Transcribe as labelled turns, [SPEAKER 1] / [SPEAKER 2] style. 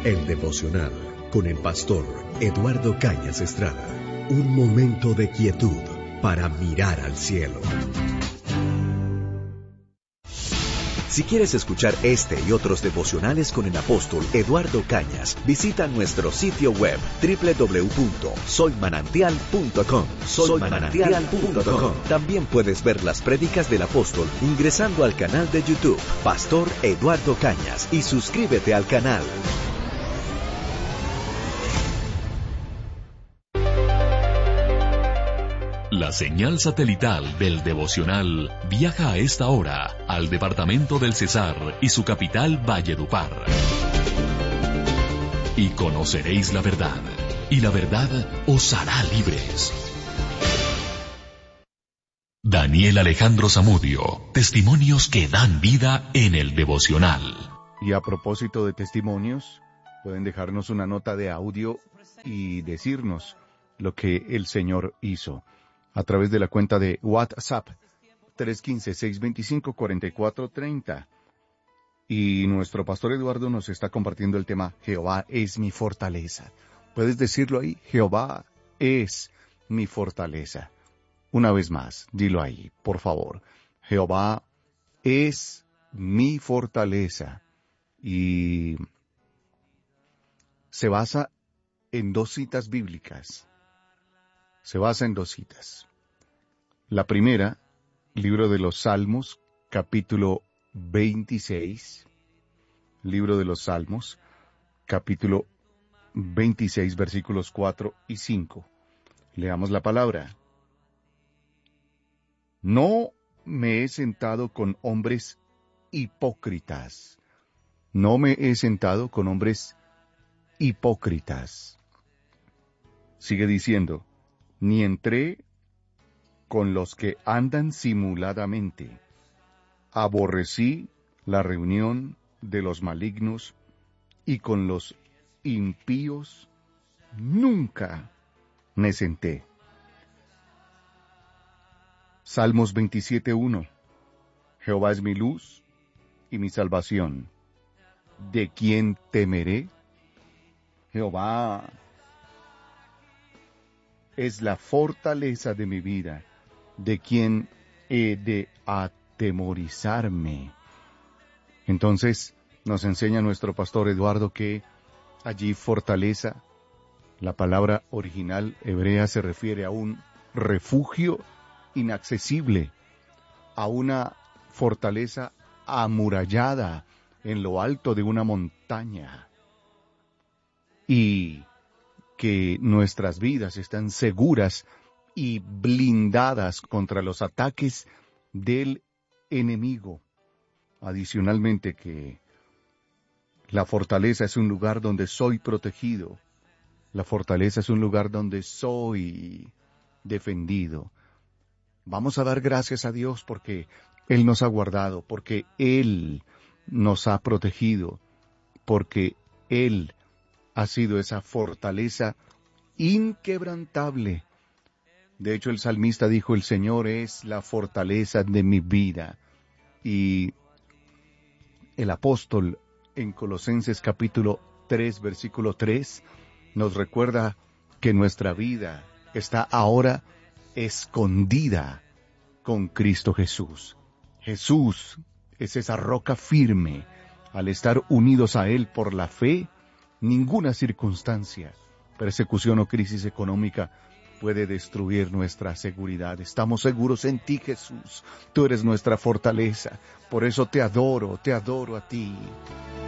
[SPEAKER 1] El devocional con el pastor Eduardo Cañas Estrada. Un momento de quietud para mirar al cielo. Si quieres escuchar este y otros devocionales con el apóstol Eduardo Cañas, visita nuestro sitio web www.soymanantial.com. Soymanantial.com. También puedes ver las prédicas del apóstol ingresando al canal de YouTube Pastor Eduardo Cañas y suscríbete al canal.
[SPEAKER 2] La señal satelital del devocional viaja a esta hora al departamento del Cesar y su capital Valledupar. Y conoceréis la verdad, y la verdad os hará libres. Daniel Alejandro Zamudio, testimonios que dan vida en el devocional.
[SPEAKER 3] Y a propósito de testimonios, pueden dejarnos una nota de audio y decirnos lo que el Señor hizo a través de la cuenta de WhatsApp 315-625-4430. Y nuestro pastor Eduardo nos está compartiendo el tema Jehová es mi fortaleza. ¿Puedes decirlo ahí? Jehová es mi fortaleza. Una vez más, dilo ahí, por favor. Jehová es mi fortaleza. Y se basa en dos citas bíblicas. La primera, libro de los Salmos, capítulo 26. Libro de los Salmos, capítulo 26, versículos 4 y 5. Leamos la palabra. No me he sentado con hombres hipócritas. No me he sentado con hombres hipócritas. Sigue diciendo, ni entré con los que andan simuladamente. Aborrecí la reunión de los malignos y con los impíos nunca me senté. Salmos 27:1. Jehová es mi luz y mi salvación. ¿De quién temeré? Jehová es la fortaleza de mi vida. ¿De quién he de atemorizarme? Entonces, nos enseña nuestro pastor Eduardo que allí fortaleza, la palabra original hebrea se refiere a un refugio inaccesible, a una fortaleza amurallada en lo alto de una montaña. Y que nuestras vidas están seguras y blindadas contra los ataques del enemigo. Adicionalmente que la fortaleza es un lugar donde soy protegido. La fortaleza es un lugar donde soy defendido. Vamos a dar gracias a Dios porque Él nos ha guardado, porque Él nos ha protegido, porque Él ha sido esa fortaleza inquebrantable. De hecho, el salmista dijo, el Señor es la fortaleza de mi vida. Y el apóstol en Colosenses capítulo 3, versículo 3, nos recuerda que nuestra vida está ahora escondida con Cristo Jesús. Jesús es esa roca firme. Al estar unidos a Él por la fe, ninguna circunstancia, persecución o crisis económica puede destruir nuestra seguridad. Estamos seguros en ti, Jesús. Tú eres nuestra fortaleza. Por eso te adoro a ti.